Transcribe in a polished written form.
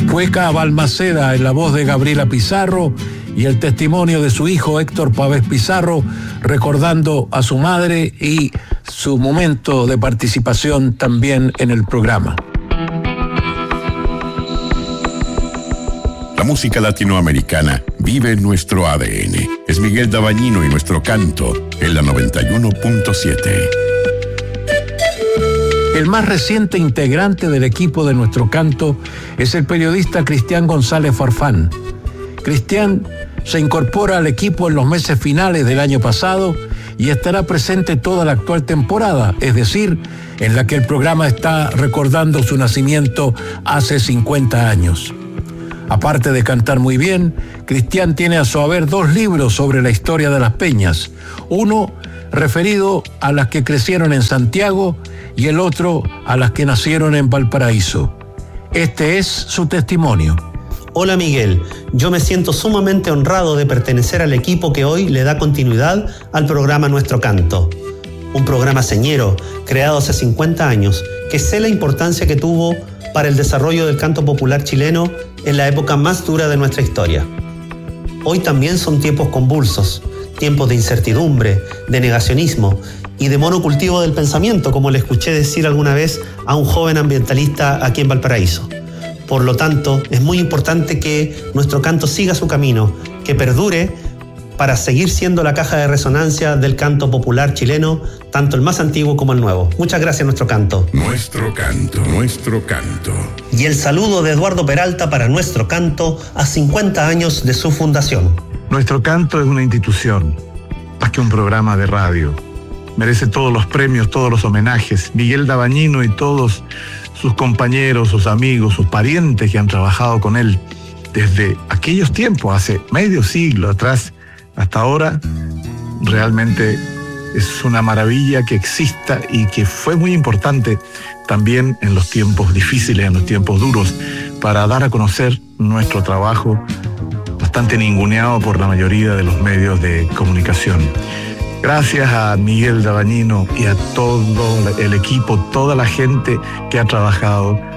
Cueca Balmaceda en la voz de Gabriela Pizarro y el testimonio de su hijo Héctor Pavés Pizarro, recordando a su madre y su momento de participación también en el programa. La música latinoamericana vive en nuestro ADN. Es Miguel Dabañino y nuestro canto en la 91.7. El más reciente integrante del equipo de Nuestro Canto es el periodista Cristian González Farfán. Cristian se incorpora al equipo en los meses finales del año pasado y estará presente toda la actual temporada, es decir, en la que el programa está recordando su nacimiento hace 50 años. Aparte de cantar muy bien, Cristian tiene a su haber 2 libros sobre la historia de las peñas. Uno referido a las que crecieron en Santiago y el otro a las que nacieron en Valparaíso. Este es su testimonio. Hola Miguel, yo me siento sumamente honrado de pertenecer al equipo que hoy le da continuidad al programa Nuestro Canto. Un programa señero, creado hace 50 años, que sé la importancia que tuvo para el desarrollo del canto popular chileno en la época más dura de nuestra historia. Hoy también son tiempos convulsos, tiempos de incertidumbre, de negacionismo y de monocultivo del pensamiento, como le escuché decir alguna vez a un joven ambientalista aquí en Valparaíso. Por lo tanto, es muy importante que nuestro canto siga su camino, que perdure para seguir siendo la caja de resonancia del canto popular chileno, tanto el más antiguo como el nuevo. Muchas gracias, Nuestro Canto. Nuestro Canto, Nuestro Canto. Y el saludo de Eduardo Peralta para Nuestro Canto a 50 años de su fundación. Nuestro Canto es una institución, más que un programa de radio. Merece todos los premios, todos los homenajes. Miguel Dabañino y todos sus compañeros, sus amigos, sus parientes que han trabajado con él desde aquellos tiempos, hace medio siglo atrás, hasta ahora, realmente es una maravilla que exista y que fue muy importante también en los tiempos difíciles, en los tiempos duros, para dar a conocer nuestro trabajo bastante ninguneado por la mayoría de los medios de comunicación. Gracias a Miguel Dabañino y a todo el equipo, toda la gente que ha trabajado